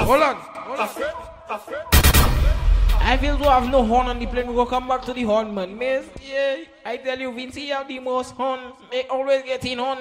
Hold on. I feel to have no horn on the plane. We go come back to the horn, man. Miss, yeah, I tell you, Vince, you have the most horn. They always get in horn.